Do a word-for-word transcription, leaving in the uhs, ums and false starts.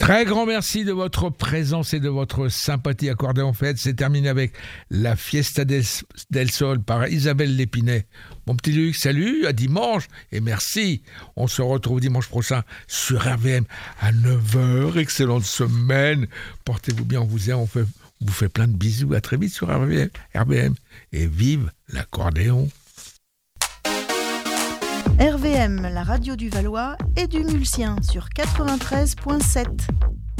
Très grand merci de votre présence et de votre sympathie accordée en fête. C'est terminé avec la Fiesta del, del Sol par Isabelle Lépinet. Mon petit Luc, salut, à dimanche et merci. On se retrouve dimanche prochain sur R V M à neuf heures. Excellente semaine. Portez-vous bien, on vous aime, on fait, on vous fait plein de bisous. À très vite sur R V M. R V M. Et vive l'accordéon. R V M, la radio du Valois et du Mulsien sur quatre-vingt-treize virgule sept.